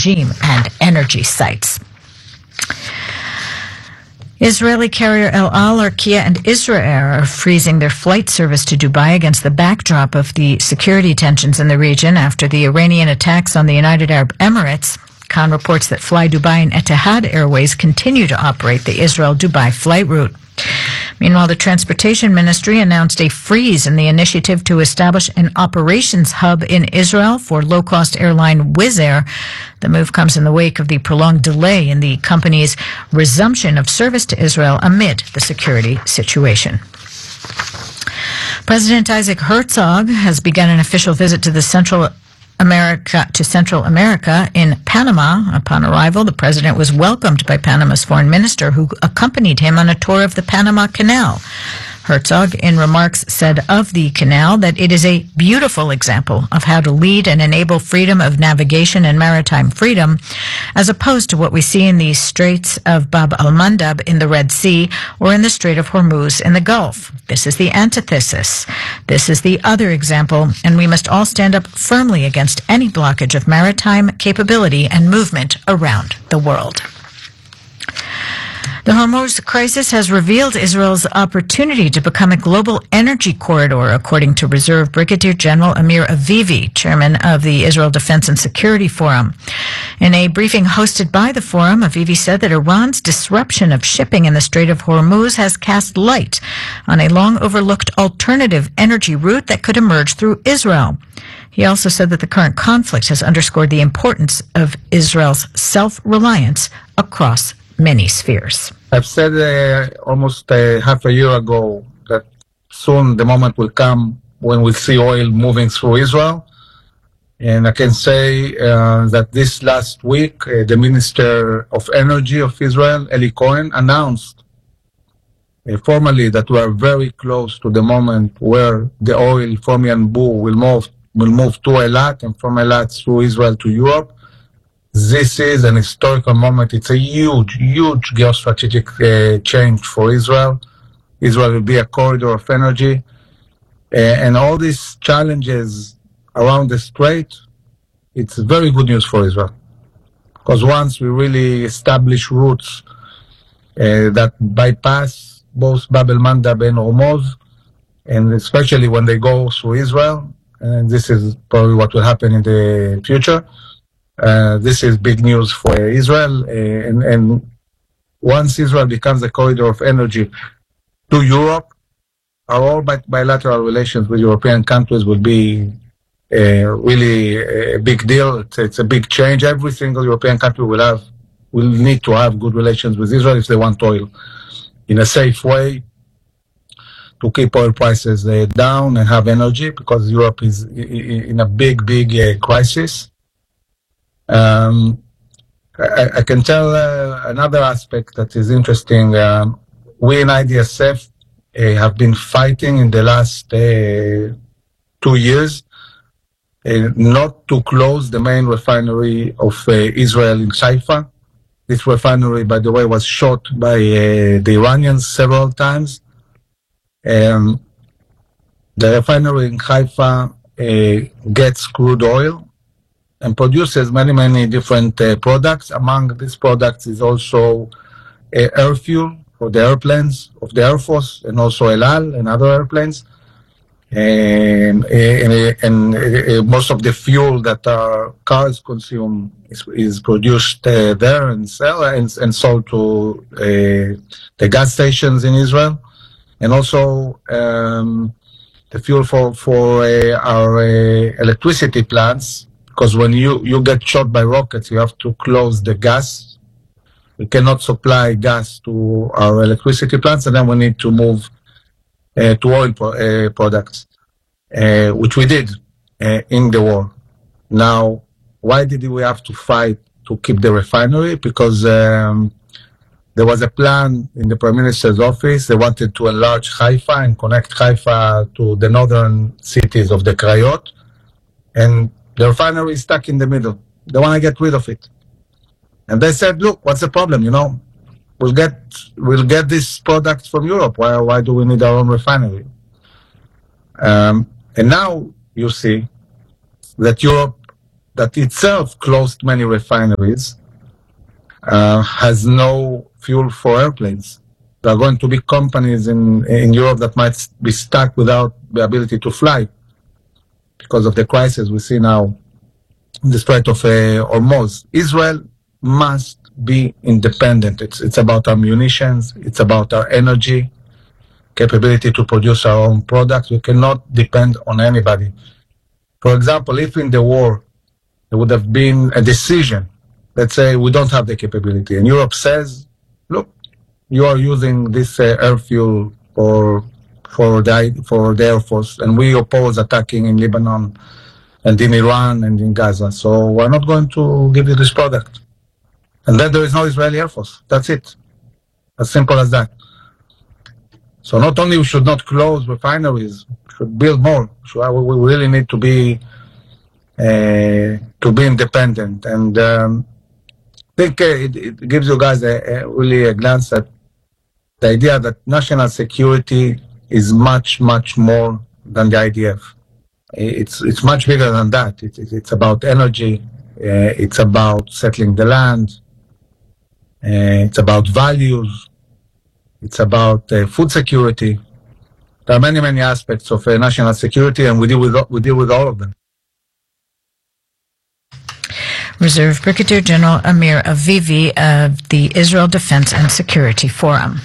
regime and energy sites. Israeli carrier El Al, Arkia, and Israel are freezing their flight service to Dubai against the backdrop of the security tensions in the region after the Iranian attacks on the United Arab Emirates. Khan reports that Fly Dubai and Etihad Airways continue to operate the Israel-Dubai flight route. Meanwhile, the Transportation Ministry announced a freeze in the initiative to establish an operations hub in Israel for low-cost airline Wizz Air. The move comes in the wake of the prolonged delay in the company's resumption of service to Israel amid the security situation. President Isaac Herzog has begun an official visit to Central America in Panama. Upon arrival, the president was welcomed by Panama's foreign minister, who accompanied him on a tour of the Panama Canal. Herzog, in remarks, said of the canal that it is a beautiful example of how to lead and enable freedom of navigation and maritime freedom, as opposed to what we see in the Straits of Bab al-Mandab in the Red Sea or in the Strait of Hormuz in the Gulf. This is the antithesis. This is the other example, and we must all stand up firmly against any blockage of maritime capability and movement around the world. The Hormuz crisis has revealed Israel's opportunity to become a global energy corridor, according to Reserve Brigadier General Amir Avivi, chairman of the Israel Defense and Security Forum. In a briefing hosted by the forum, Avivi said that Iran's disruption of shipping in the Strait of Hormuz has cast light on a long-overlooked alternative energy route that could emerge through Israel. He also said that the current conflict has underscored the importance of Israel's self-reliance across many spheres. I've said almost half a year ago that soon the moment will come when we'll see oil moving through Israel. And I can say that this last week, the Minister of Energy of Israel, Eli Cohen, announced formally that we are very close to the moment where the oil from Yanbu will move to Eilat, and from Eilat through Israel to Europe. This is an historical moment. It's a huge geostrategic change for Israel. Israel will be a corridor of energy. And all these challenges around the strait, it's very good news for Israel. Because once we really establish routes that bypass both Bab el-Mandab and Hormuz, and especially when they go through Israel, and this is probably what will happen in the future, this is big news for Israel, and once Israel becomes a corridor of energy to Europe, our all bilateral relations with European countries will be really a big deal. It's a big change. Every single European country will need to have good relations with Israel if they want oil in a safe way to keep oil prices down and have energy, because Europe is in a big crisis. I can tell another aspect that is interesting. We in IDSF have been fighting in the last 2 years not to close the main refinery of Israel in Haifa. This refinery, by the way, was shot by the Iranians several times. The refinery in Haifa gets crude oil and produces many different products. Among these products is also air fuel for the airplanes of the Air Force, and also El Al and other airplanes. And most of the fuel that our cars consume is produced there and sold to the gas stations in Israel, and also the fuel for our electricity plants. Because when you get shot by rockets, you have to close the gas. We cannot supply gas to our electricity plants, and then we need to move to oil products, which we did in the war. Now, why did we have to fight to keep the refinery? Because there was a plan in the Prime Minister's office. They wanted to enlarge Haifa and connect Haifa to the northern cities of the Krayot. And the refinery is stuck in the middle. They want to get rid of it. And they said, look, what's the problem? We'll get this product from Europe. Why do we need our own refinery? And now you see that Europe that itself closed many refineries, has no fuel for airplanes. There are going to be companies in Europe that might be stuck without the ability to fly because of the crisis we see now in the Strait of Hormuz. Israel must be independent. It's about our munitions. It's about our energy capability to produce our own products. We cannot depend on anybody. For example, if in the war there would have been a decision, let's say we don't have the capability, and Europe says, look, you are using this air fuel for the Air Force, and we oppose attacking in Lebanon and in Iran and in Gaza. So we're not going to give you this product. And then there is no Israeli Air Force. That's it. As simple as that. So not only we should not close refineries, we should build more. We really need to be independent. And I think it gives you guys really a glance at the idea that national security is much, much more than the IDF. It's much bigger than that. It's about energy. It's about settling the land. It's about values. It's about food security. There are many, many aspects of national security, and we deal with all of them. Reserve Brigadier General Amir Avivi of the Israel Defense and Security Forum.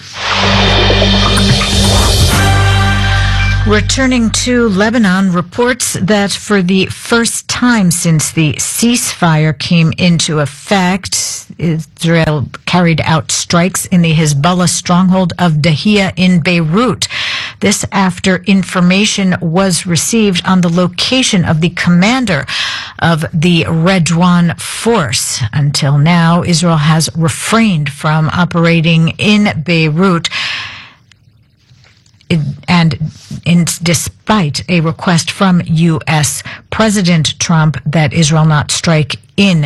Returning to Lebanon, reports that for the first time since the ceasefire came into effect, Israel carried out strikes in the Hezbollah stronghold of Dahia in Beirut. This after information was received on the location of the commander of the Redwan force. Until now, Israel has refrained from operating in Beirut, despite a request from U.S. President Trump that Israel not strike in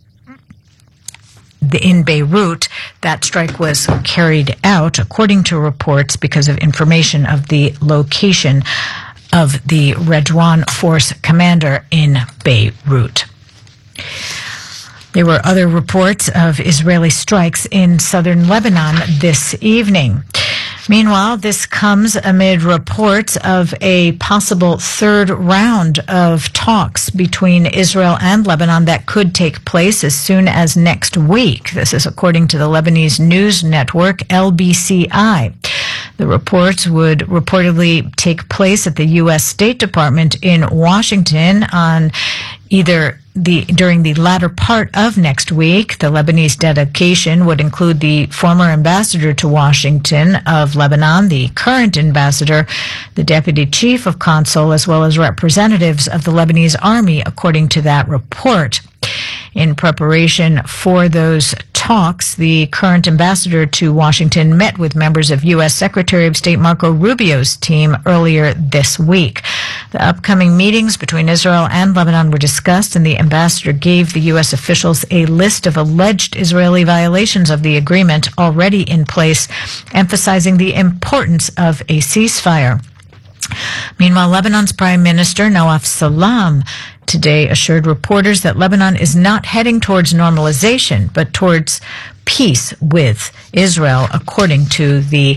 Beirut. That strike was carried out, according to reports, because of information of the location of the Redwan force commander in Beirut. There were other reports of Israeli strikes in southern Lebanon this evening. Meanwhile, this comes amid reports of a possible third round of talks between Israel and Lebanon that could take place as soon as next week. This is according to the Lebanese news network LBCI. The reports would reportedly take place at the U.S. State Department in Washington on during the latter part of next week. The Lebanese delegation would include the former ambassador to Washington of Lebanon, the current ambassador, the deputy chief of consul, as well as representatives of the Lebanese army, according to that report. In preparation for those talks, the current ambassador to Washington met with members of U.S. Secretary of State Marco Rubio's team earlier this week. The upcoming meetings between Israel and Lebanon were discussed, and the ambassador gave the U.S. officials a list of alleged Israeli violations of the agreement already in place, emphasizing the importance of a ceasefire. Meanwhile, Lebanon's Prime Minister Nawaf Salam today assured reporters that Lebanon is not heading towards normalization, but towards peace with Israel, according to the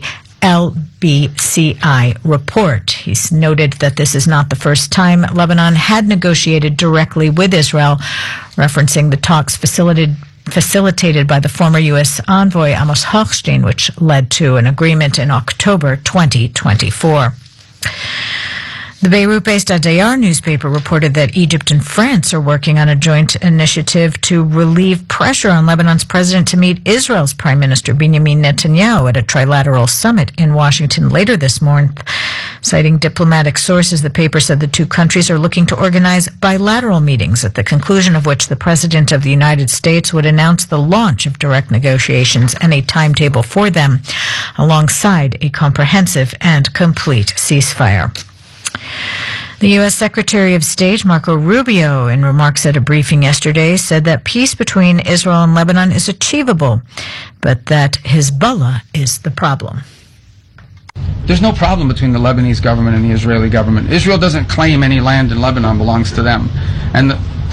LBCI report. He's noted that this is not the first time Lebanon had negotiated directly with Israel, referencing the talks facilitated by the former U.S. envoy Amos Hochstein, which led to an agreement in October 2024. The Beirut-based Adayar newspaper reported that Egypt and France are working on a joint initiative to relieve pressure on Lebanon's president to meet Israel's Prime Minister Benjamin Netanyahu at a trilateral summit in Washington later this month. Citing diplomatic sources, the paper said the two countries are looking to organize bilateral meetings, at the conclusion of which the President of the United States would announce the launch of direct negotiations and a timetable for them, alongside a comprehensive and complete ceasefire. The U.S. Secretary of State Marco Rubio, in remarks at a briefing yesterday, said that peace between Israel and Lebanon is achievable, but that Hezbollah is the problem. There's no problem between the Lebanese government and the Israeli government. Israel doesn't claim any land in Lebanon belongs to them. And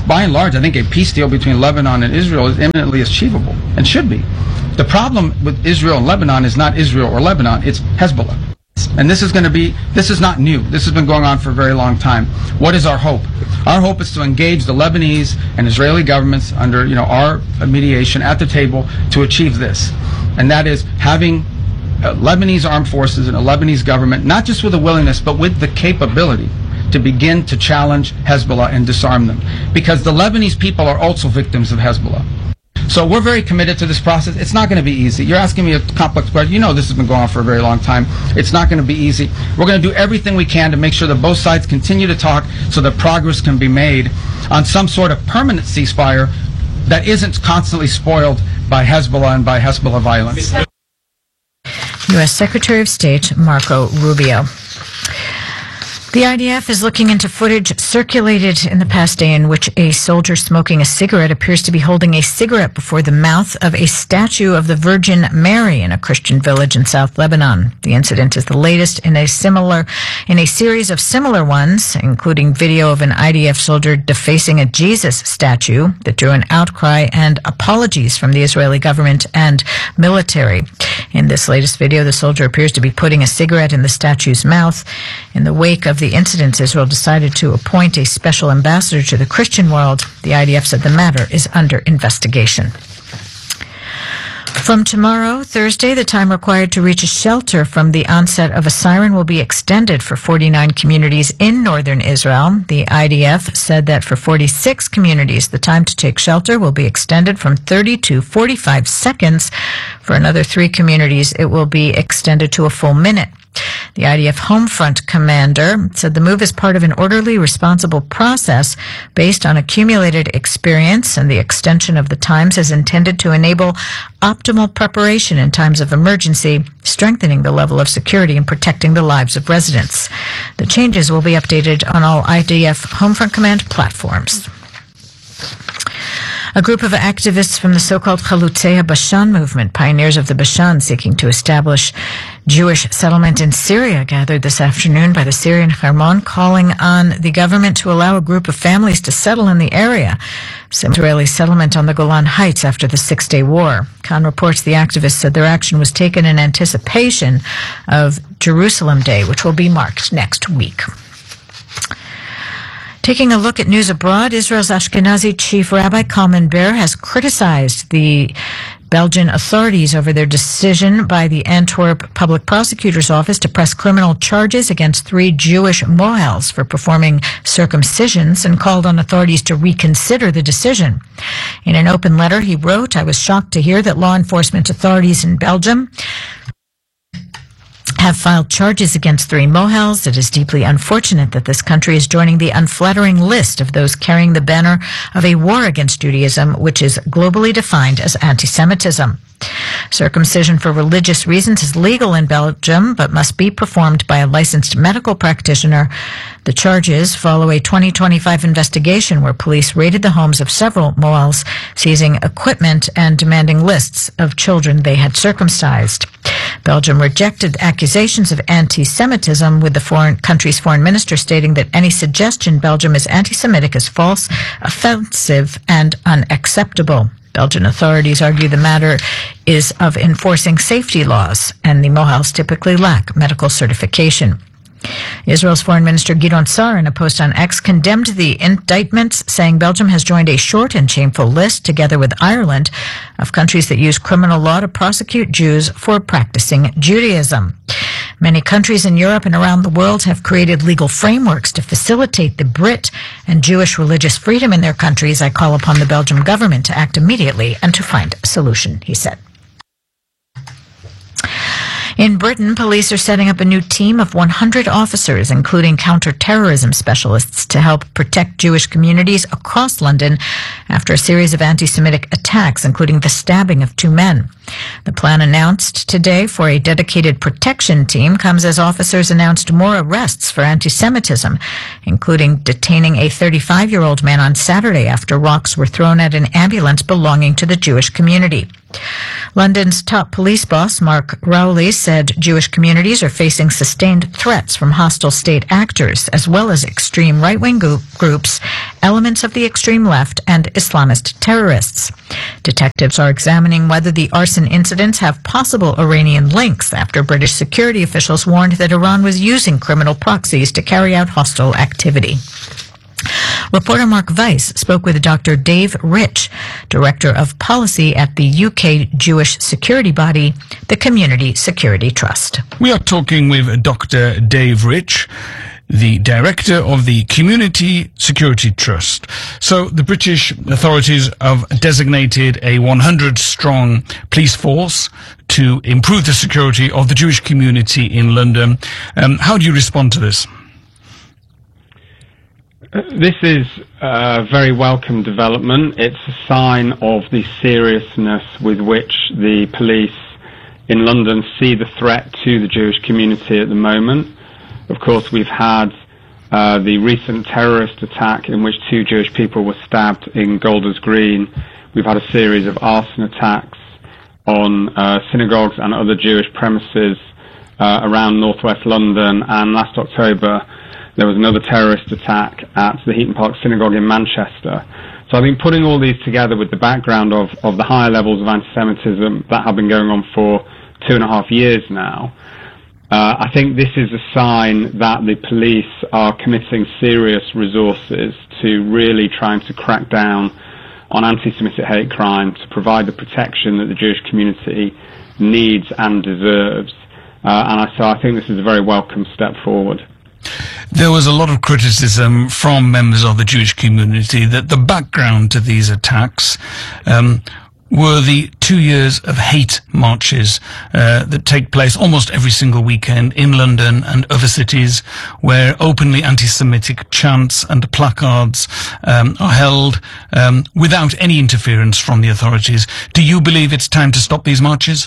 by and large, I think a peace deal between Lebanon and Israel is imminently achievable and should be. The problem with Israel and Lebanon is not Israel or Lebanon, it's Hezbollah. And this is not new. This has been going on for a very long time. What is our hope? Our hope is to engage the Lebanese and Israeli governments under, our mediation at the table to achieve this. And that is having Lebanese armed forces and a Lebanese government, not just with a willingness, but with the capability to begin to challenge Hezbollah and disarm them. Because the Lebanese people are also victims of Hezbollah. So we're very committed to this process. It's not going to be easy. You're asking me a complex question. This has been going on for a very long time. It's not going to be easy. We're going to do everything we can to make sure that both sides continue to talk so that progress can be made on some sort of permanent ceasefire that isn't constantly spoiled by Hezbollah and by Hezbollah violence. U.S. Secretary of State Marco Rubio. The IDF is looking into footage circulated in the past day in which a soldier smoking a cigarette appears to be holding a cigarette before the mouth of a statue of the Virgin Mary in a Christian village in South Lebanon. The incident is the latest in a series of similar ones, including video of an IDF soldier defacing a Jesus statue that drew an outcry and apologies from the Israeli government and military. In this latest video, the soldier appears to be putting a cigarette in the statue's mouth. In the wake of the incidents, Israel decided to appoint a special ambassador to the Christian world. The IDF said the matter is under investigation. From tomorrow, Thursday, the time required to reach a shelter from the onset of a siren will be extended for 49 communities in northern Israel. The IDF said that for 46 communities, the time to take shelter will be extended from 30 to 45 seconds. For another 3 communities, it will be extended to a full minute. The IDF Homefront commander said the move is part of an orderly, responsible process based on accumulated experience, and the extension of the times is intended to enable optimal preparation in times of emergency, strengthening the level of security and protecting the lives of residents. The changes will be updated on all IDF Homefront Command platforms. A group of activists from the so-called Chalutzei HaBashan movement, pioneers of the Bashan seeking to establish Jewish settlement in Syria, gathered this afternoon by the Syrian Hermon, calling on the government to allow a group of families to settle in the area. Some Israeli settlement on the Golan Heights after the Six-Day War. Khan reports the activists said their action was taken in anticipation of Jerusalem Day, which will be marked next week. Taking a look at news abroad, Israel's Ashkenazi chief Rabbi Kalman Ber has criticized the Belgian authorities over their decision by the Antwerp Public Prosecutor's Office to press criminal charges against 3 Jewish mohels for performing circumcisions, and called on authorities to reconsider the decision. In an open letter, he wrote, "I was shocked to hear that law enforcement authorities in Belgium have filed charges against 3 mohels. It is deeply unfortunate that this country is joining the unflattering list of those carrying the banner of a war against Judaism, which is globally defined as anti-Semitism. Circumcision for religious reasons is legal in Belgium, but must be performed by a licensed medical practitioner. The charges follow a 2025 investigation where police raided the homes of several mohels, seizing equipment and demanding lists of children they had circumcised. Belgium rejected accusations of anti-Semitism, with the country's foreign minister stating that any suggestion Belgium is anti-Semitic is false, offensive, and unacceptable. Belgian authorities argue the matter is of enforcing safety laws, and the mohels typically lack medical certification. Israel's Foreign Minister Gideon Sa'ar, in a post on X, condemned the indictments, saying Belgium has joined a short and shameful list, together with Ireland, of countries that use criminal law to prosecute Jews for practicing Judaism. Many countries in Europe and around the world have created legal frameworks to facilitate the Brit and Jewish religious freedom in their countries. I call upon the Belgian government to act immediately and to find a solution, he said. In Britain, police are setting up a new team of 100 officers, including counter-terrorism specialists, to help protect Jewish communities across London after a series of anti-Semitic attacks, including the stabbing of 2 men. The plan announced today for a dedicated protection team comes as officers announced more arrests for anti-Semitism, including detaining a 35-year-old man on Saturday after rocks were thrown at an ambulance belonging to the Jewish community. London's top police boss, Mark Rowley, said Jewish communities are facing sustained threats from hostile state actors, as well as extreme right-wing groups, elements of the extreme left, and Islamist terrorists. Detectives are examining whether the arson incidents have possible Iranian links after British security officials warned that Iran was using criminal proxies to carry out hostile activity. Reporter Mark Weiss spoke with Dr. Dave Rich, Director of Policy at the UK Jewish security body, the Community Security Trust. We are talking with Dr. Dave Rich, the Director of the Community Security Trust. So the British authorities have designated a 100-strong police force to improve the security of the Jewish community in London. How do you respond to this? This is a very welcome development. It's a sign of the seriousness with which the police in London see the threat to the Jewish community at the moment. Of course, we've had the recent terrorist attack in which 2 Jewish people were stabbed in Golders Green. We've had a series of arson attacks on synagogues and other Jewish premises around northwest London, and last October there was another terrorist attack at the Heaton Park Synagogue in Manchester. So I think putting all these together with the background of the higher levels of anti-Semitism that have been going on for 2.5 years now, I think this is a sign that the police are committing serious resources to really trying to crack down on anti-Semitic hate crime, to provide the protection that the Jewish community needs and deserves. So I think this is a very welcome step forward. There was a lot of criticism from members of the Jewish community that the background to these attacks were the 2 years of hate marches that take place almost every single weekend in London and other cities, where openly anti-Semitic chants and placards are held without any interference from the authorities. Do you believe it's time to stop these marches?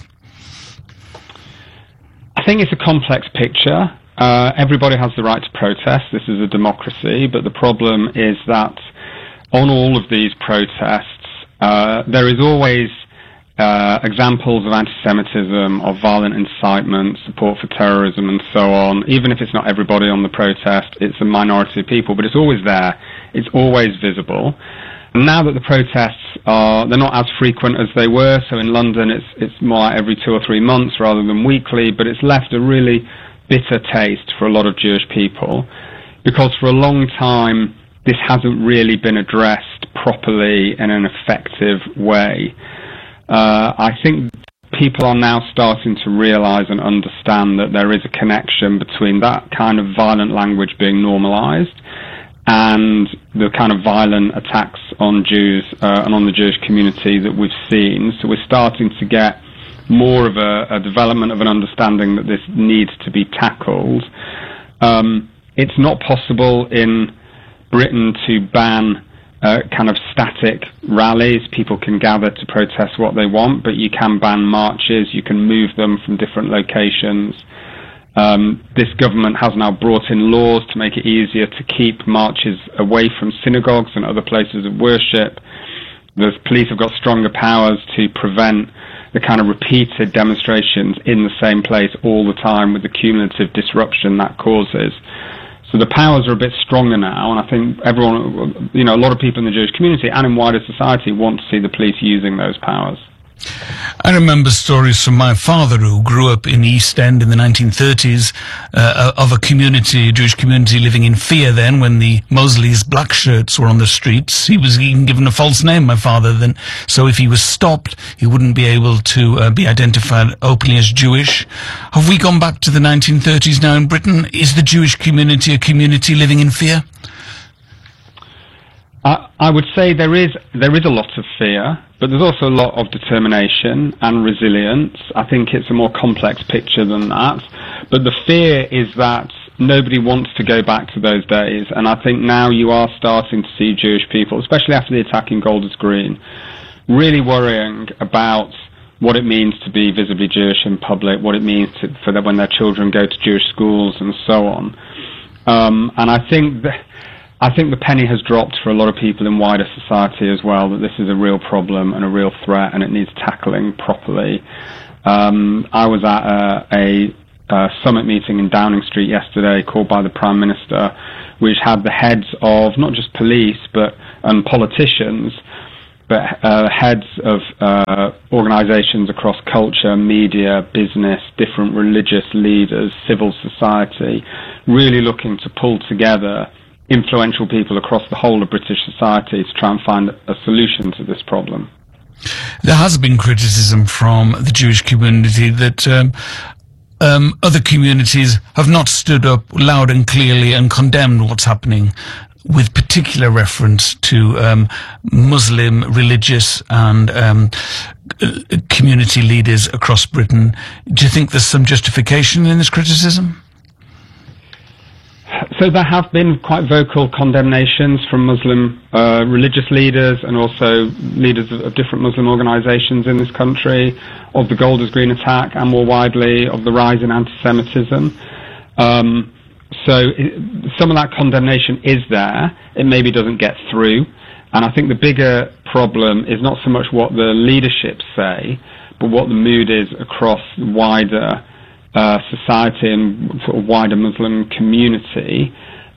I think it's a complex picture. Everybody has the right to protest. This is a democracy, but the problem is that on all of these protests, there is always examples of anti-Semitism, of violent incitement, support for terrorism, and so on. Even if it's not everybody on the protest, it's a minority of people, but it's always there. It's always visible. And now that the protests they're not as frequent as they were, so in London it's more like every 2 or 3 months rather than weekly, but it's left a really bitter taste for a lot of Jewish people, because for a long time this hasn't really been addressed properly in an effective way. I think people are now starting to realize and understand that there is a connection between that kind of violent language being normalized and the kind of violent attacks on Jews and on the Jewish community that we've seen. So we're starting to get more of a development of an understanding that this needs to be tackled. It's not possible in Britain to ban kind of static rallies. People can gather to protest what they want, but you can ban marches, you can move them from different locations. This government has now brought in laws to make it easier to keep marches away from synagogues and other places of worship. The police have got stronger powers to prevent the kind of repeated demonstrations in the same place all the time with the cumulative disruption that causes. So the powers are a bit stronger now, and I think everyone, a lot of people in the Jewish community and in wider society want to see the police using those powers. I remember stories from my father, who grew up in East End in the 1930s, of a Jewish community living in fear then, when the Mosleys black shirts were on the streets. He was even given a false name, my father, then, so if he was stopped, he wouldn't be able to be identified openly as Jewish. Have we gone back to the 1930s now in Britain? Is the Jewish community a community living in fear? I would say there is a lot of fear, but there's also a lot of determination and resilience. I think it's a more complex picture than that. But the fear is that nobody wants to go back to those days. And I think now you are starting to see Jewish people, especially after the attack in Golders Green, really worrying about what it means to be visibly Jewish in public, what it means for them when their children go to Jewish schools, and so on. And I think the penny has dropped for a lot of people in wider society as well, that this is a real problem and a real threat, and it needs tackling properly. I was at a summit meeting in Downing Street yesterday, called by the Prime Minister, which had the heads of not just police and politicians, but heads of organisations across culture, media, business, different religious leaders, civil society, really looking to pull together influential people across the whole of British society to try and find a solution to this problem. There has been criticism from the Jewish community that other communities have not stood up loud and clearly and condemned what's happening, with particular reference to Muslim religious and community leaders across Britain. Do you think there's some justification in this criticism? So there have been quite vocal condemnations from Muslim religious leaders and also leaders of different Muslim organisations in this country of the Golders Green attack, and more widely of the rise in anti-Semitism. So some of that condemnation is there. It maybe doesn't get through. And I think the bigger problem is not so much what the leadership say, but what the mood is across wider society and sort of wider Muslim community.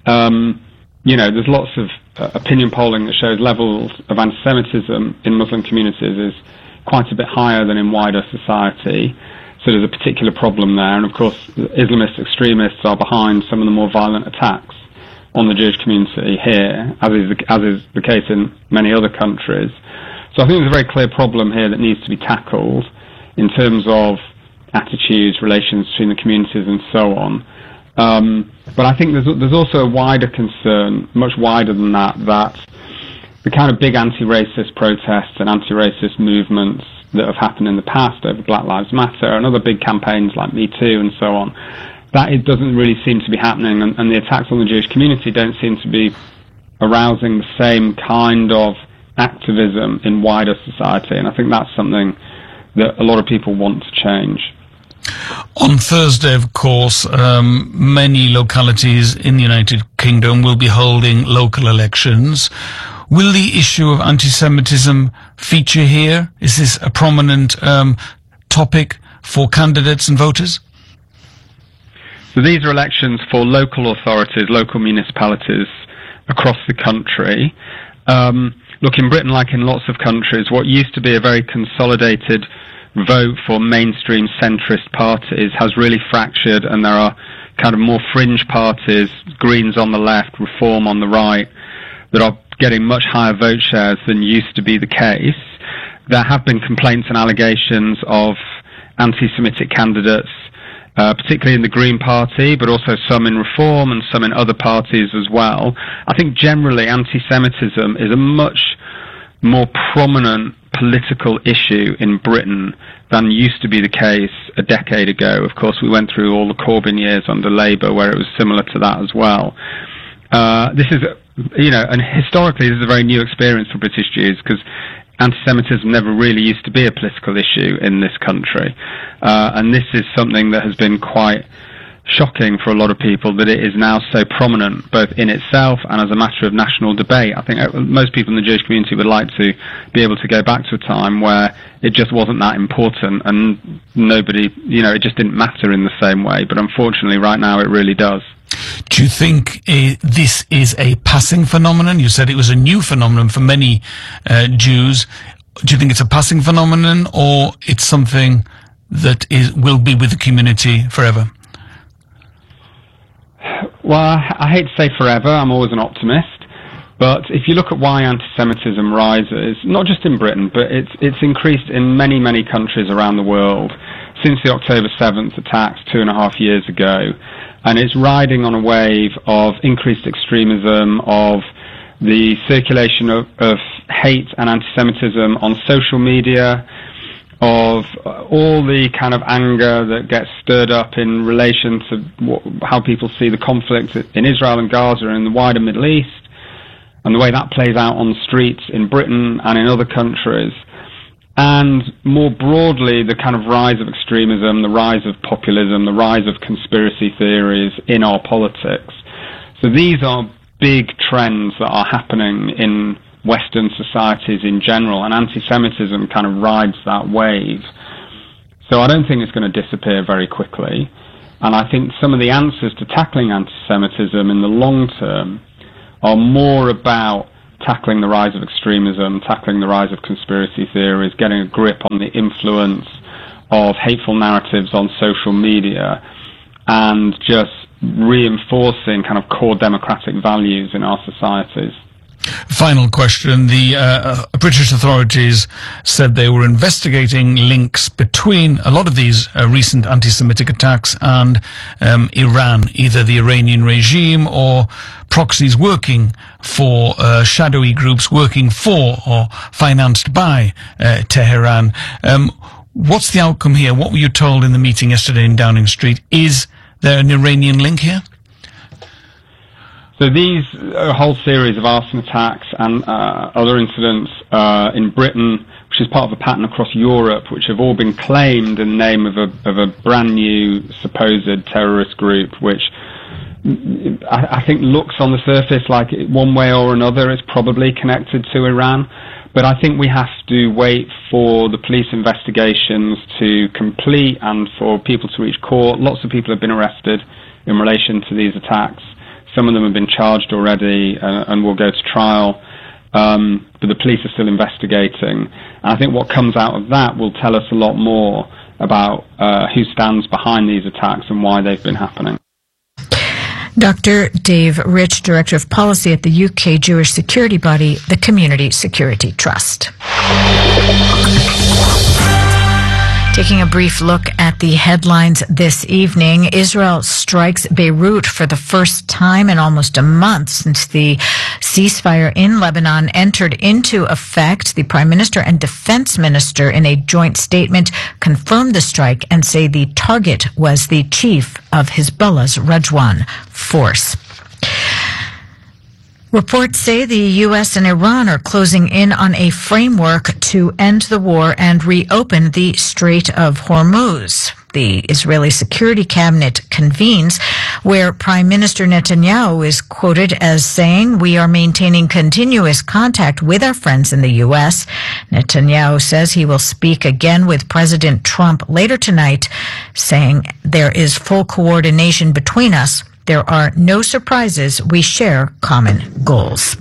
There's lots of opinion polling that shows levels of anti-Semitism in Muslim communities is quite a bit higher than in wider society. So there's a particular problem there. And of course, Islamist extremists are behind some of the more violent attacks on the Jewish community here, as is the case in many other countries. So I think there's a very clear problem here that needs to be tackled in terms of attitudes, relations between the communities, and so on. But I think there's also a wider concern, much wider than that the kind of big anti-racist protests and anti-racist movements that have happened in the past over Black Lives Matter and other big campaigns like Me Too and so on, that it doesn't really seem to be happening, and the attacks on the Jewish community don't seem to be arousing the same kind of activism in wider society, and I think that's something that a lot of people want to change. On Thursday, of course, many localities in the United Kingdom will be holding local elections. Will the issue of anti-Semitism feature here? Is this a prominent topic for candidates and voters? So these are elections for local authorities, local municipalities across the country. Look, in Britain, like in lots of countries, what used to be a very consolidated vote for mainstream centrist parties has really fractured, and there are kind of more fringe parties, Greens on the left, Reform on the right, that are getting much higher vote shares than used to be the case. There have been complaints and allegations of anti-Semitic candidates, particularly in the Green Party, but also some in Reform and some in other parties as well. I think generally anti-Semitism is a much more prominent political issue in Britain than used to be the case a decade ago. Of course, we went through all the Corbyn years under Labour where it was similar to that as well. This is, and historically this is a very new experience for British Jews, because anti-Semitism never really used to be a political issue in this country. And this is something that has been quite shocking for a lot of people, that it is now so prominent, both in itself and as a matter of national debate. I think most people in the Jewish community would like to be able to go back to a time where it just wasn't that important and nobody, it just didn't matter in the same way. But unfortunately, right now, it really does. Do you think this is a passing phenomenon? You said it was a new phenomenon for many Jews. Do you think it's a passing phenomenon, or it's something that will be with the community forever? Well, I hate to say forever. I'm always an optimist. But if you look at why anti-Semitism rises, not just in Britain, but it's increased in many, many countries around the world since the October 7th attacks 2.5 years ago. And it's riding on a wave of increased extremism, of the circulation of hate and anti-Semitism on social media, of all the kind of anger that gets stirred up in relation to how people see the conflict in Israel and Gaza and in the wider Middle East, and the way that plays out on the streets in Britain and in other countries. and more broadly, the kind of rise of extremism, the rise of populism, the rise of conspiracy theories in our politics. So these are big trends that are happening in Western societies in general, and anti-Semitism kind of rides that wave. So I don't think it's going to disappear very quickly. And I think some of the answers to tackling anti-Semitism in the long term are more about tackling the rise of extremism, tackling the rise of conspiracy theories, getting a grip on the influence of hateful narratives on social media, and just reinforcing kind of core democratic values in our societies. Final question. The British authorities said they were investigating links between a lot of these recent anti-Semitic attacks and Iran, either the Iranian regime or proxies working for shadowy groups working for or financed by Tehran. What's the outcome here? What were you told in the meeting yesterday in Downing Street? Is there an Iranian link here? So these a whole series of arson attacks and other incidents in Britain, which is part of a pattern across Europe, which have all been claimed in the name of a brand new supposed terrorist group, which I think looks on the surface like one way or another it's probably connected to Iran. But I think we have to wait for the police investigations to complete and for people to reach court. Lots of people have been arrested in relation to these attacks. Some of them have been charged already and will go to trial, but the police are still investigating. And I think what comes out of that will tell us a lot more about who stands behind these attacks and why they've been happening. Dr. Dave Rich, Director of Policy at the UK Jewish security body, the Community Security Trust. Taking a brief look at the headlines this evening, Israel strikes Beirut for the first time in almost a month since the ceasefire in Lebanon entered into effect. The Prime Minister and Defense Minister in a joint statement confirmed the strike and say the target was the chief of Hezbollah's Rajwan force. Reports say the U.S. and Iran are closing in on a framework to end the war and reopen the Strait of Hormuz. The Israeli Security Cabinet convenes, where Prime Minister Netanyahu is quoted as saying, "We are maintaining continuous contact with our friends in the U.S." Netanyahu says he will speak again with President Trump later tonight, saying there is full coordination between us. There are no surprises. We share common goals.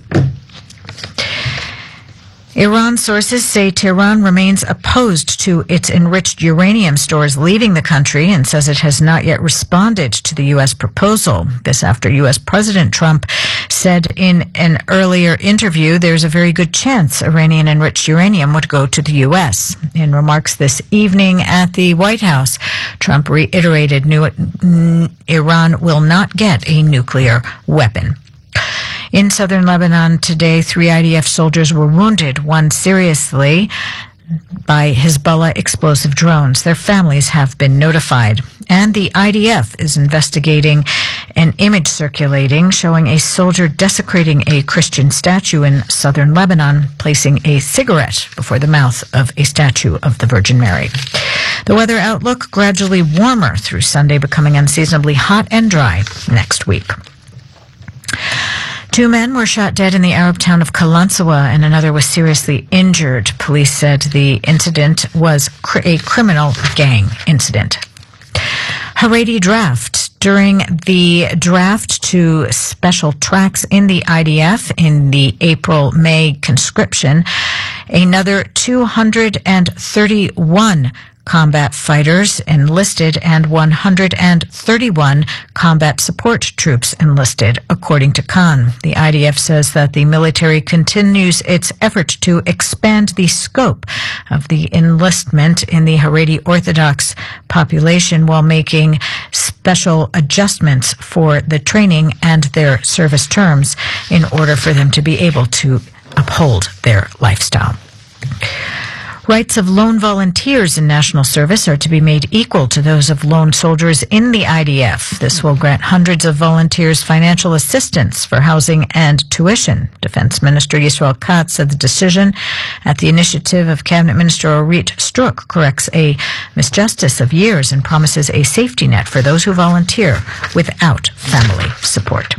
Iran sources say Tehran remains opposed to its enriched uranium stores leaving the country and says it has not yet responded to the U.S. proposal. This after U.S. President Trump said in an earlier interview there's a very good chance Iranian enriched uranium would go to the U.S. In remarks this evening at the White House, Trump reiterated Iran will not get a nuclear weapon. In southern Lebanon today, 3 IDF soldiers were wounded, one seriously, by Hezbollah explosive drones. Their families have been notified. And the IDF is investigating an image circulating showing a soldier desecrating a Christian statue in southern Lebanon, placing a cigarette before the mouth of a statue of the Virgin Mary. The weather outlook gradually warmer through Sunday, becoming unseasonably hot and dry next week. 2 men were shot dead in the Arab town of Kalansawa, and another was seriously injured. Police said the incident was a criminal gang incident. Haredi draft. During the draft to special tracks in the IDF in the April-May conscription, another 231 combat fighters enlisted and 131 combat support troops enlisted, according to Khan. The IDF says that the military continues its effort to expand the scope of the enlistment in the Haredi Orthodox population while making special adjustments for the training and their service terms in order for them to be able to uphold their lifestyle. Rights of lone volunteers in national service are to be made equal to those of lone soldiers in the IDF. This will grant hundreds of volunteers financial assistance for housing and tuition. Defense Minister Yisrael Katz said the decision at the initiative of Cabinet Minister Orit Struk corrects a misjustice of years and promises a safety net for those who volunteer without family support.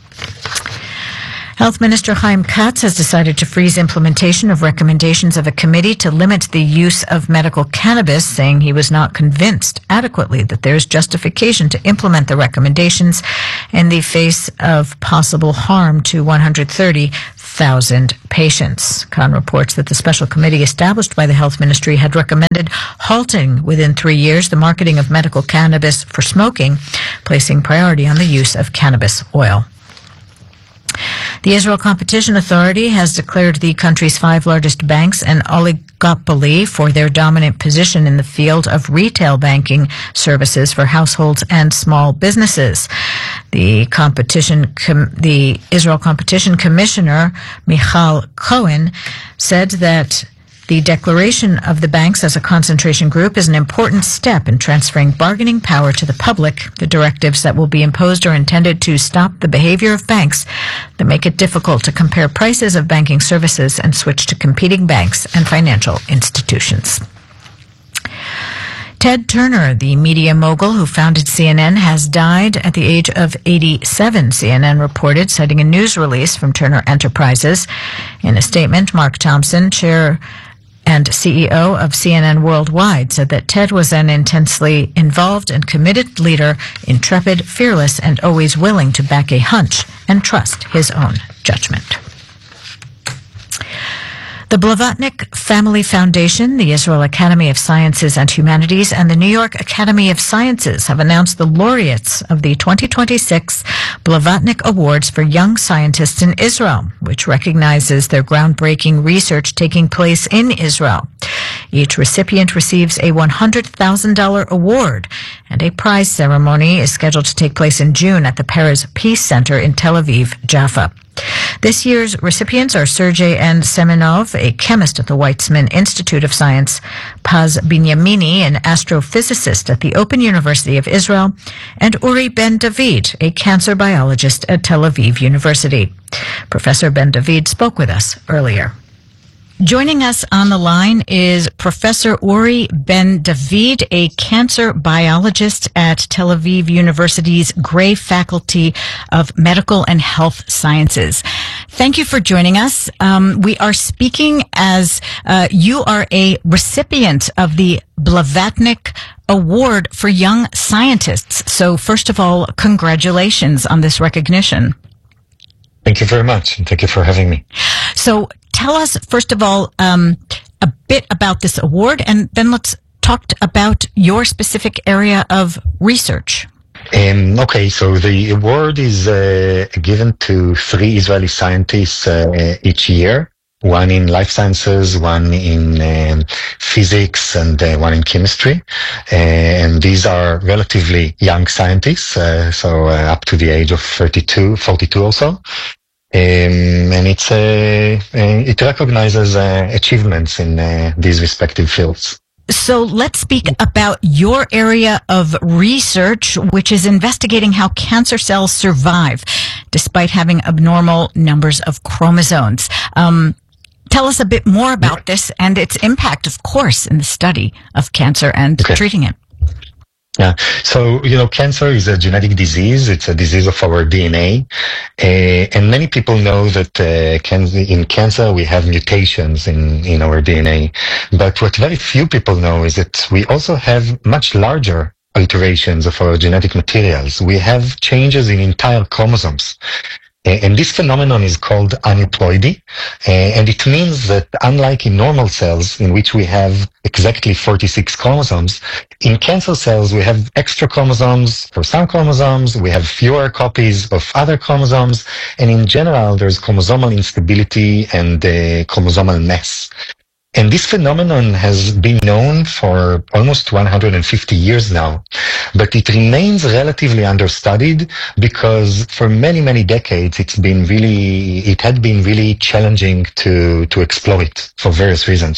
Health Minister Chaim Katz has decided to freeze implementation of recommendations of a committee to limit the use of medical cannabis, saying he was not convinced adequately that there is justification to implement the recommendations in the face of possible harm to 130,000 patients. Khan reports that the special committee established by the Health Ministry had recommended halting within 3 years the marketing of medical cannabis for smoking, placing priority on the use of cannabis oil. The Israel Competition Authority has declared the country's 5 largest banks an oligopoly for their dominant position in the field of retail banking services for households and small businesses. The Israel Competition Commissioner, Michal Cohen, said that the declaration of the banks as a concentration group is an important step in transferring bargaining power to the public. The directives that will be imposed are intended to stop the behavior of banks that make it difficult to compare prices of banking services and switch to competing banks and financial institutions. Ted Turner, the media mogul who founded CNN, has died at the age of 87, CNN reported, citing a news release from Turner Enterprises. In a statement, Mark Thompson, chair and CEO of CNN Worldwide, said that Ted was an intensely involved and committed leader, intrepid, fearless, and always willing to back a hunch and trust his own judgment. The Blavatnik Family Foundation, the Israel Academy of Sciences and Humanities, and the New York Academy of Sciences have announced the laureates of the 2026 Blavatnik Awards for Young Scientists in Israel, which recognizes their groundbreaking research taking place in Israel. Each recipient receives a $100,000 award, and a prize ceremony is scheduled to take place in June at the Peres Peace Center in Tel Aviv, Jaffa. This year's recipients are Sergei N. Semenov, a chemist at the Weizmann Institute of Science, Paz Binyamini, an astrophysicist at the Open University of Israel, and Uri Ben David, a cancer biologist at Tel Aviv University. Professor Ben David spoke with us earlier. Joining us on the line is Professor Uri Ben David, a cancer biologist at Tel Aviv University's Gray Faculty of Medical and Health Sciences. Thank you for joining us. We are speaking as you are a recipient of the Blavatnik Award for Young Scientists. So first of all, congratulations on this recognition. Thank you very much, and thank you for having me. So tell us, first of all, a bit about this award, and then let's talk about your specific area of research. Okay, so the award is given to 3 Israeli scientists each year, one in life sciences, one in physics, and one in chemistry. And these are relatively young scientists, so up to the age of 42 also. And it recognizes achievements in these respective fields. So let's speak about your area of research, which is investigating how cancer cells survive despite having abnormal numbers of chromosomes. Tell us a bit more about this and its impact, of course, in the study of cancer and treating it. Yeah. So, cancer is a genetic disease. It's a disease of our DNA. And many people know that in cancer we have mutations in our DNA. But what very few people know is that we also have much larger alterations of our genetic materials. We have changes in entire chromosomes. And this phenomenon is called aneuploidy, and it means that unlike in normal cells, in which we have exactly 46 chromosomes, in cancer cells we have extra chromosomes for some chromosomes, we have fewer copies of other chromosomes, and in general there's chromosomal instability and chromosomal mess. And this phenomenon has been known for almost 150 years now, but it remains relatively understudied because for many, many decades it had been really challenging to explore it for various reasons.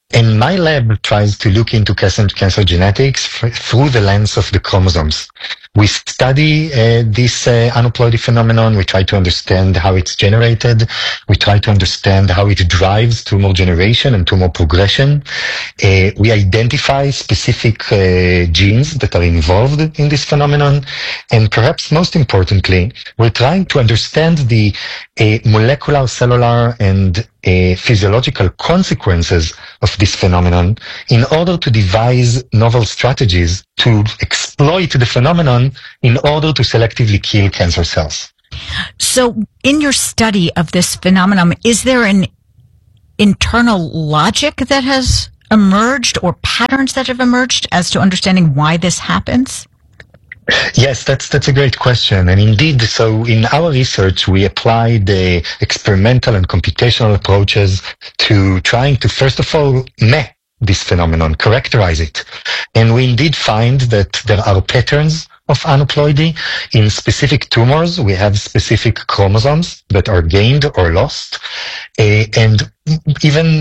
And my lab tries to look into cancer genetics through the lens of the chromosomes. We study this aneuploidy phenomenon. We try to understand how it's generated. We try to understand how it drives tumor generation and tumor progression. We identify specific genes that are involved in this phenomenon. And perhaps most importantly, we're trying to understand the molecular, cellular, and physiological consequences of this phenomenon in order to devise novel strategies to exploit the phenomenon in order to selectively kill cancer cells. So in your study of this phenomenon, is there an internal logic that has emerged or patterns that have emerged as to understanding why this happens? Yes, that's a great question. And indeed, so in our research, we applied the experimental and computational approaches to trying to, first of all, map this phenomenon, characterize it. And we indeed find that there are patterns of aneuploidy. In specific tumors, we have specific chromosomes that are gained or lost. And even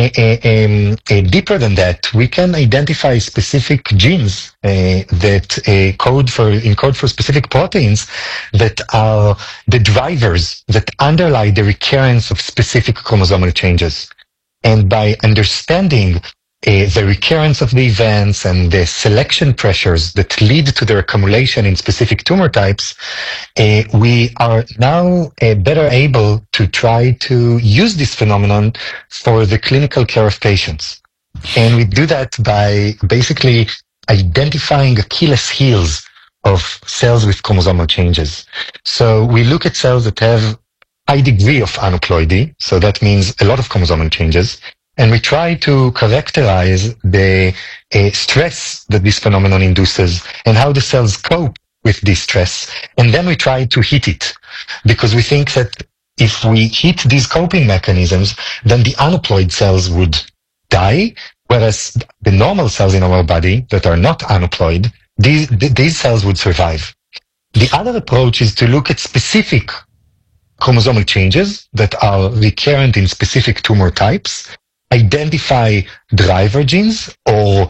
deeper than that, we can identify specific genes that encode for specific proteins that are the drivers that underlie the recurrence of specific chromosomal changes. And by understanding the recurrence of the events and the selection pressures that lead to their accumulation in specific tumor types, we are now better able to try to use this phenomenon for the clinical care of patients. And we do that by basically identifying Achilles heels of cells with chromosomal changes. So we look at cells that have high degree of aneuploidy, so that means a lot of chromosomal changes, and we try to characterize the stress that this phenomenon induces and how the cells cope with this stress. And then we try to hit it, because we think that if we hit these coping mechanisms, then the aneuploid cells would die, whereas the normal cells in our body that are not aneuploid, these cells would survive. The other approach is to look at specific chromosomal changes that are recurrent in specific tumor types, identify driver genes or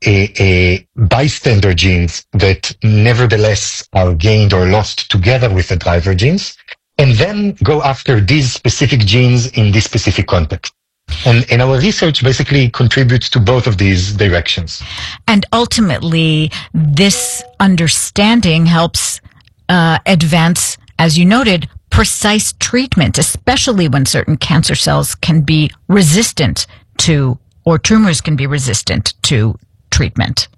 bystander genes that nevertheless are gained or lost together with the driver genes, and then go after these specific genes in this specific context. And our research basically contributes to both of these directions. And ultimately, this understanding helps advance, as you noted, precise treatment, especially when certain cancer cells can be resistant to, or tumors can be resistant to treatment.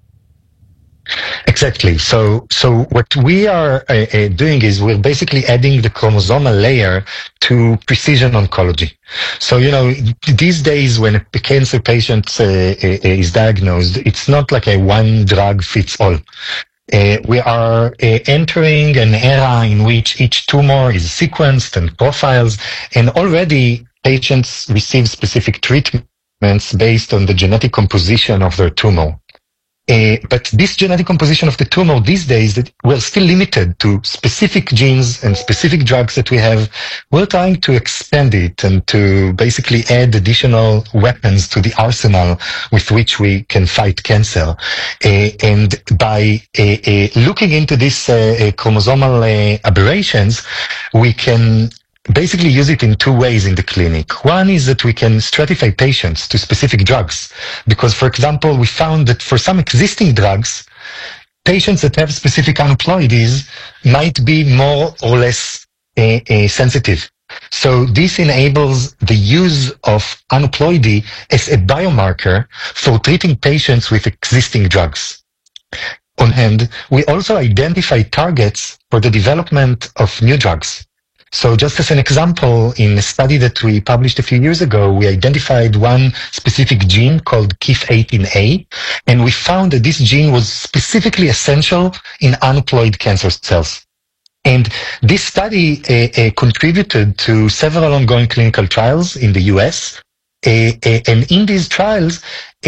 Exactly. So what we are doing is we're basically adding the chromosomal layer to precision oncology. So, these days when a cancer patient is diagnosed, it's not like a one drug fits all. We are entering an era in which each tumor is sequenced and profiled, and already patients receive specific treatments based on the genetic composition of their tumor. But this genetic composition of the tumor these days, we're still limited to specific genes and specific drugs that we have. We're trying to expand it and to basically add additional weapons to the arsenal with which we can fight cancer. And by looking into these chromosomal aberrations, we can basically use it in two ways in the clinic. One is that we can stratify patients to specific drugs, because, for example, we found that for some existing drugs, patients that have specific aneuploidies might be more or less sensitive. So this enables the use of aneuploidy as a biomarker for treating patients with existing drugs. On hand, we also identify targets for the development of new drugs. So just as an example, in a study that we published a few years ago, we identified one specific gene called KIF18A, and we found that this gene was specifically essential in aneuploid cancer cells. And this study contributed to several ongoing clinical trials in the US. And in these trials,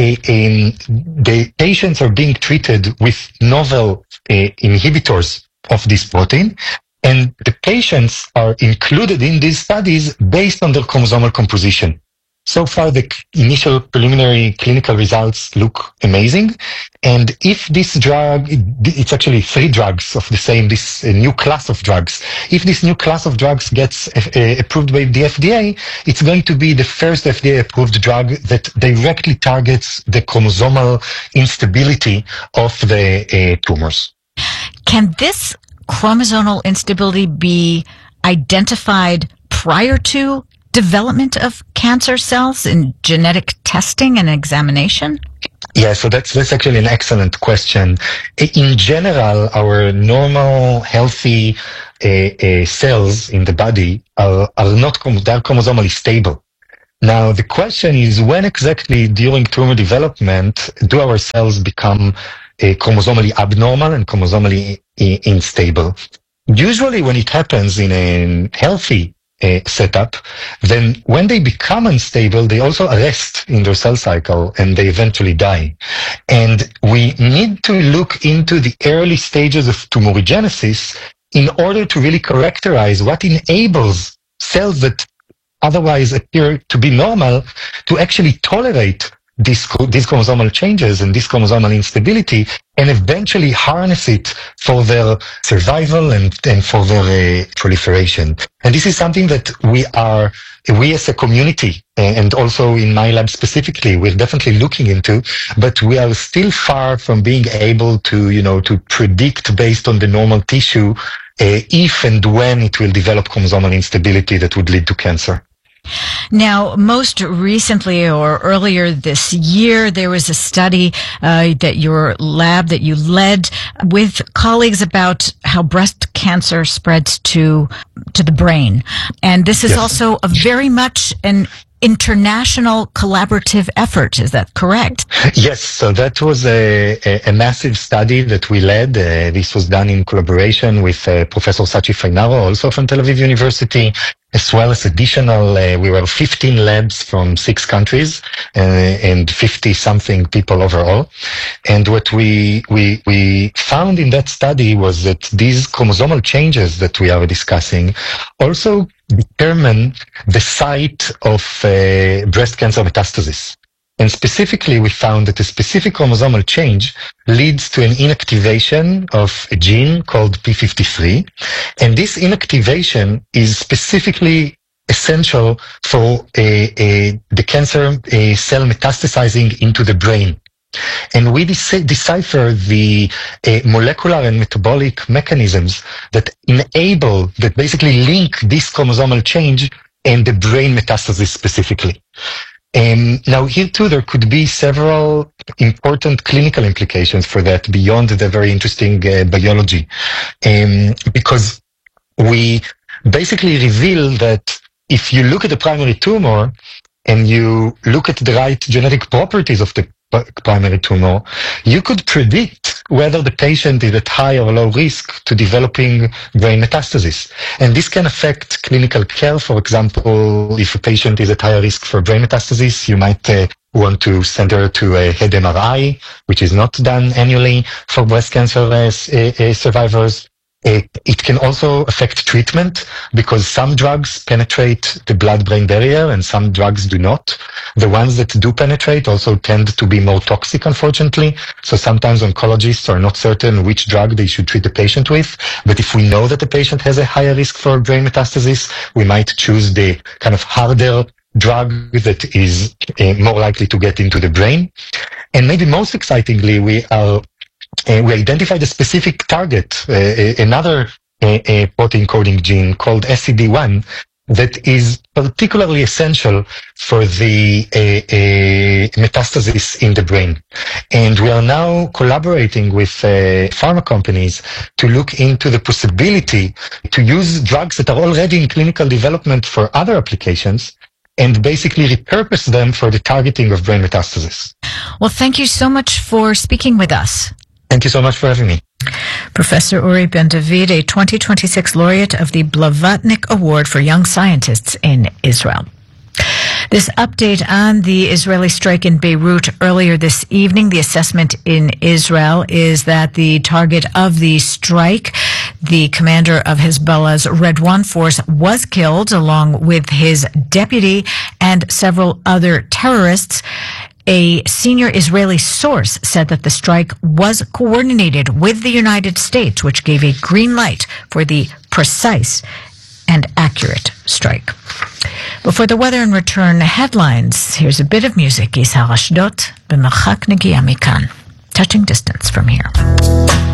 the patients are being treated with novel inhibitors of this protein. And the patients are included in these studies based on their chromosomal composition. So far, the initial preliminary clinical results look amazing. And if this drug, it's actually 3 drugs of the same, this new class of drugs. If this new class of drugs gets approved by the FDA, it's going to be the first FDA-approved drug that directly targets the chromosomal instability of the tumors. Can this chromosomal instability be identified prior to development of cancer cells in genetic testing and examination? Yeah, so that's actually an excellent question. In general, our normal, healthy cells in the body are not they're chromosomally stable. Now, the question is, when exactly during tumor development do our cells become chromosomally abnormal and chromosomally unstable? Usually when it happens in a healthy setup, then when they become unstable, they also arrest in their cell cycle and they eventually die. And we need to look into the early stages of tumorigenesis in order to really characterize what enables cells that otherwise appear to be normal to actually tolerate these chromosomal changes and this chromosomal instability, and eventually harness it for their survival and for their proliferation. And this is something that we as a community, and also in my lab specifically, we're definitely looking into, but we are still far from being able to, to predict based on the normal tissue if and when it will develop chromosomal instability that would lead to cancer. Now, most recently or earlier this year, there was a study that your lab, that you led with colleagues about how breast cancer spreads to the brain. And this is also a very much an international collaborative effort. Is that correct? Yes. So that was a massive study that we led. This was done in collaboration with Professor Sachi Fainaro, also from Tel Aviv University, as well as additional, we were 15 labs from 6 countries and 50-something people overall. And what we found in that study was that these chromosomal changes that we are discussing also determine the site of breast cancer metastasis. And specifically, we found that a specific chromosomal change leads to an inactivation of a gene called P53. And this inactivation is specifically essential for the cancer cell metastasizing into the brain. And we decipher the molecular and metabolic mechanisms that basically link this chromosomal change and the brain metastasis specifically. Now, here too, there could be several important clinical implications for that beyond the very interesting biology, because we basically reveal that if you look at the primary tumor and you look at the right genetic properties of the primary tumor, you could predict whether the patient is at high or low risk to developing brain metastasis. And this can affect clinical care. For example, if a patient is at higher risk for brain metastasis, you might want to send her to a head MRI, which is not done annually for breast cancer survivors. It can also affect treatment because some drugs penetrate the blood-brain barrier and some drugs do not. The ones that do penetrate also tend to be more toxic, unfortunately. So sometimes oncologists are not certain which drug they should treat the patient with. But if we know that the patient has a higher risk for brain metastasis, we might choose the kind of harder drug that is more likely to get into the brain. And maybe most excitingly, we identified a specific target, another protein coding gene called SED1 that is particularly essential for the metastasis in the brain. And we are now collaborating with pharma companies to look into the possibility to use drugs that are already in clinical development for other applications and basically repurpose them for the targeting of brain metastasis. Well, thank you so much for speaking with us. Thank you so much for having me. Professor Uri Ben-David, a 2026 laureate of the Blavatnik Award for Young Scientists in Israel. This update on the Israeli strike in Beirut earlier this evening. The assessment in Israel is that the target of the strike, the commander of Hezbollah's Red One force, was killed along with his deputy and several other terrorists. A senior Israeli source said that the strike was coordinated with the United States, which gave a green light for the precise and accurate strike. Before the weather and return headlines, here's a bit of music. Yishar Ashdod, B'merchak negi'a mikan. Touching distance from here.